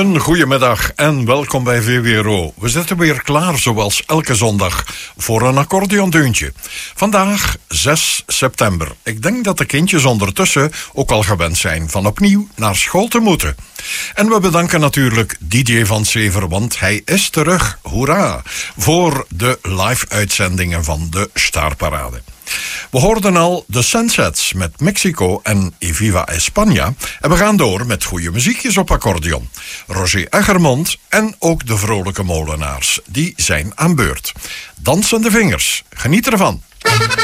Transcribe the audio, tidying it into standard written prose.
Een goedemiddag en welkom bij VWRO. We zitten weer klaar zoals elke zondag voor een accordeondeuntje. Vandaag 6 september. Ik denk dat de kindjes ondertussen ook al gewend zijn van opnieuw naar school te moeten. En we bedanken natuurlijk DJ van Sever, want hij is terug, hoera, voor de live-uitzendingen van de Starparade. We hoorden al de Sunsets met Mexico en Eviva España. En we gaan door met goede muziekjes op accordeon. Roger Eggermond en ook de Vrolijke Molenaars. Die zijn aan beurt. Dansende vingers. Geniet ervan.